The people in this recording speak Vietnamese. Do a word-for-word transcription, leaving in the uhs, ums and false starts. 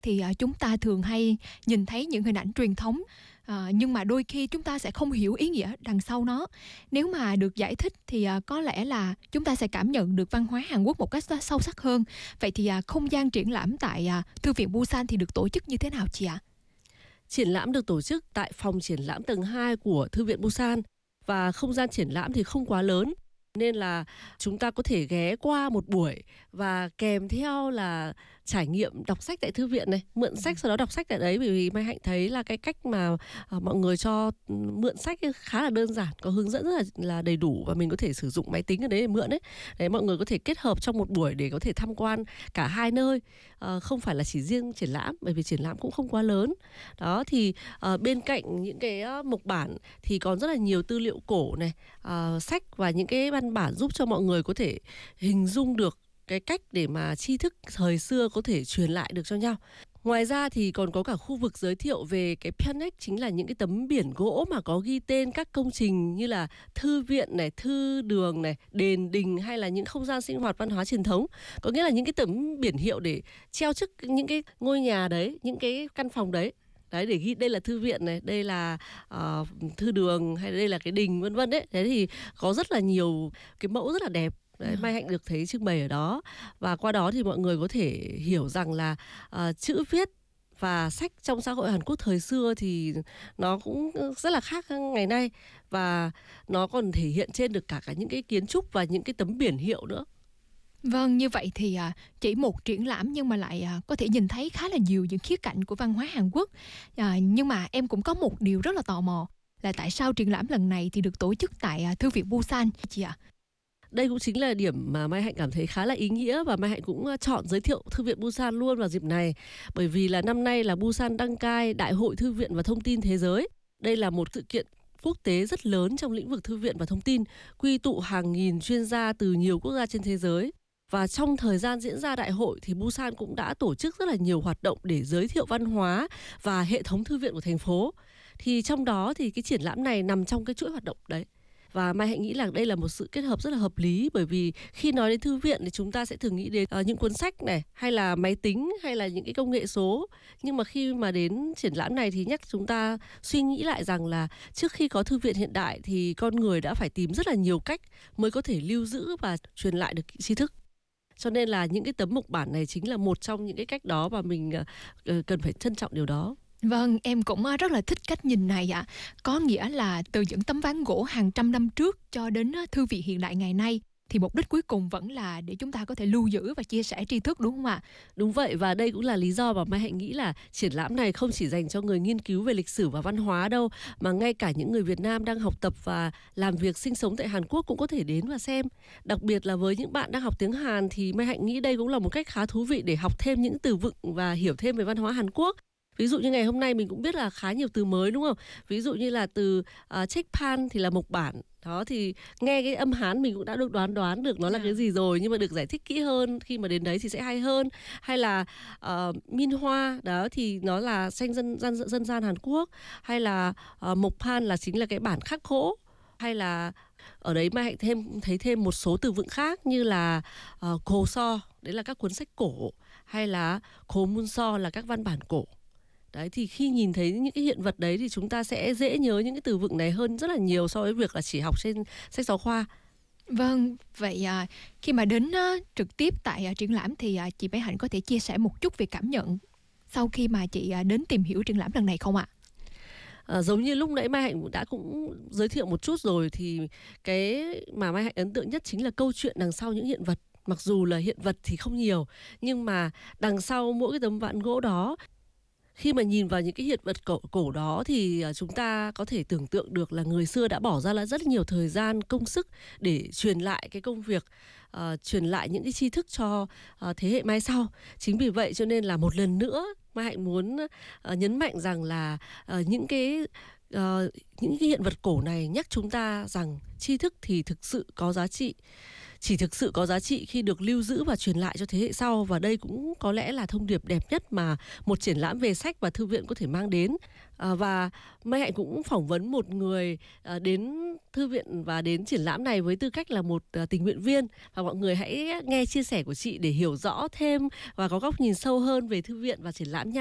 thì à, chúng ta thường hay nhìn thấy những hình ảnh truyền thống, à, nhưng mà đôi khi chúng ta sẽ không hiểu ý nghĩa đằng sau nó. Nếu mà được giải thích thì à, có lẽ là chúng ta sẽ cảm nhận được văn hóa Hàn Quốc một cách sâu sắc hơn. Vậy thì à, không gian triển lãm tại à, Thư viện Busan thì được tổ chức như thế nào chị ạ? Triển lãm được tổ chức tại phòng triển lãm tầng hai của Thư viện Busan, và không gian triển lãm thì không quá lớn, nên là chúng ta có thể ghé qua một buổi và kèm theo là trải nghiệm đọc sách tại thư viện này, mượn sách sau đó đọc sách tại đấy. Bởi vì Mai Hạnh thấy là cái cách mà à, mọi người cho mượn sách khá là đơn giản, có hướng dẫn rất là, là đầy đủ, và mình có thể sử dụng máy tính ở đấy để mượn đấy. Đấy, mọi người có thể kết hợp trong một buổi để có thể tham quan cả hai nơi, à, không phải là chỉ riêng triển lãm, bởi vì triển lãm cũng không quá lớn. Đó thì à, bên cạnh những cái uh, mộc bản thì còn rất là nhiều tư liệu cổ này, à, sách và những cái văn bản giúp cho mọi người có thể hình dung được cái cách để mà tri thức thời xưa có thể truyền lại được cho nhau. Ngoài ra thì còn có cả khu vực giới thiệu về cái pyeonek, chính là những cái tấm biển gỗ mà có ghi tên các công trình như là thư viện này, thư đường này, đền đình, hay là những không gian sinh hoạt văn hóa truyền thống. Có nghĩa là những cái tấm biển hiệu để treo trước những cái ngôi nhà đấy, những cái căn phòng đấy. Đấy, để ghi đây là thư viện này, đây là uh, thư đường, hay đây là cái đình, vân vân đấy. Thế thì có rất là nhiều cái mẫu rất là đẹp. Đấy, Mai Hạnh được thấy trưng bày ở đó, và qua đó thì mọi người có thể hiểu rằng là uh, chữ viết và sách trong xã hội Hàn Quốc thời xưa thì nó cũng rất là khác ngày nay, và nó còn thể hiện trên được cả cả những cái kiến trúc và những cái tấm biển hiệu nữa. Vâng, như vậy thì à, chỉ một triển lãm nhưng mà lại à, có thể nhìn thấy khá là nhiều những khía cạnh của văn hóa Hàn Quốc. À, nhưng mà em cũng có một điều rất là tò mò là tại sao triển lãm lần này thì được tổ chức tại à, Thư viện Busan chị ạ? Đây cũng chính là điểm mà Mai Hạnh cảm thấy khá là ý nghĩa, và Mai Hạnh cũng chọn giới thiệu Thư viện Busan luôn vào dịp này, bởi vì là năm nay là Busan đăng cai Đại hội Thư viện và Thông tin Thế giới. Đây là một sự kiện quốc tế rất lớn trong lĩnh vực thư viện và thông tin, quy tụ hàng nghìn chuyên gia từ nhiều quốc gia trên thế giới. Và trong thời gian diễn ra đại hội thì Busan cũng đã tổ chức rất là nhiều hoạt động để giới thiệu văn hóa và hệ thống thư viện của thành phố. Thì trong đó thì cái triển lãm này nằm trong cái chuỗi hoạt động đấy. Và Mai Hạnh nghĩ là đây là một sự kết hợp rất là hợp lý, bởi vì khi nói đến thư viện thì chúng ta sẽ thường nghĩ đến uh, những cuốn sách này, hay là máy tính, hay là những cái công nghệ số. Nhưng mà khi mà đến triển lãm này thì nhắc chúng ta suy nghĩ lại rằng là trước khi có thư viện hiện đại thì con người đã phải tìm rất là nhiều cách mới có thể lưu giữ và truyền lại được tri thức. Cho nên là những cái tấm mộc bản này chính là một trong những cái cách đó, và mình uh, cần phải trân trọng điều đó. Vâng, em cũng rất là thích cách nhìn này ạ. Có nghĩa là từ những tấm ván gỗ hàng trăm năm trước cho đến thư viện hiện đại ngày nay thì mục đích cuối cùng vẫn là để chúng ta có thể lưu giữ và chia sẻ tri thức, đúng không ạ? Đúng vậy, và đây cũng là lý do mà Mai Hạnh nghĩ là triển lãm này không chỉ dành cho người nghiên cứu về lịch sử và văn hóa đâu, mà ngay cả những người Việt Nam đang học tập và làm việc sinh sống tại Hàn Quốc cũng có thể đến và xem. Đặc biệt là với những bạn đang học tiếng Hàn thì Mai Hạnh nghĩ đây cũng là một cách khá thú vị để học thêm những từ vựng và hiểu thêm về văn hóa Hàn Quốc. Ví dụ như ngày hôm nay mình cũng biết là khá nhiều từ mới, đúng không? Ví dụ như là từ uh, Chekpan thì là mộc bản. Đó thì nghe cái âm Hán mình cũng đã được đoán đoán được nó là yeah. cái gì rồi, nhưng mà được giải thích kỹ hơn khi mà đến đấy thì sẽ hay hơn. Hay là uh, Min Hoa, đó thì nó là tranh dân dân dân gian Hàn Quốc. Hay là uh, Mộc Pan là chính là cái bản khắc gỗ. Hay là ở đấy Mai Hạnh thêm thấy thêm một số từ vựng khác như là uh, Cổ So, đấy là các cuốn sách cổ, hay là Cổ Mun So là các văn bản cổ. Đấy thì khi nhìn thấy những cái hiện vật đấy thì chúng ta sẽ dễ nhớ những cái từ vựng này hơn rất là nhiều so với việc là chỉ học trên sách giáo khoa. Vâng, vậy à, khi mà đến à, trực tiếp tại à, triển lãm thì à, chị Bé Hạnh có thể chia sẻ một chút về cảm nhận sau khi mà chị à, đến tìm hiểu triển lãm lần này không ạ? À, giống như lúc nãy Mai Hạnh đã cũng giới thiệu một chút rồi, thì cái mà Mai Hạnh ấn tượng nhất chính là câu chuyện đằng sau những hiện vật. Mặc dù là hiện vật thì không nhiều, nhưng mà đằng sau mỗi cái tấm ván gỗ đó, khi mà nhìn vào những cái hiện vật cổ, cổ đó thì chúng ta có thể tưởng tượng được là người xưa đã bỏ ra là rất nhiều thời gian, công sức để truyền lại cái công việc, uh, truyền lại những cái tri thức cho uh, thế hệ mai sau. Chính vì vậy cho nên là một lần nữa Mai Hạnh muốn uh, nhấn mạnh rằng là uh, những cái uh, những cái hiện vật cổ này nhắc chúng ta rằng tri thức thì thực sự có giá trị. chỉ thực sự có giá trị khi được lưu giữ và truyền lại cho thế hệ sau. Và đây cũng có lẽ là thông điệp đẹp nhất mà một triển lãm về sách và thư viện có thể mang đến. À, và Mai Hạnh cũng phỏng vấn một người à, đến thư viện và đến triển lãm này với tư cách là một à, tình nguyện viên. Và mọi người hãy nghe chia sẻ của chị để hiểu rõ thêm và có góc nhìn sâu hơn về thư viện và triển lãm nha.